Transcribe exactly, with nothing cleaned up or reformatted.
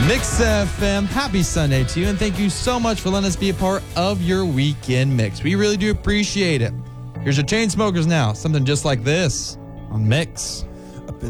Mix F M, happy Sunday to you, and thank you so much for letting us be a part of your weekend mix. We really do appreciate it. Here's your Chainsmokers now, something just like this on Mix.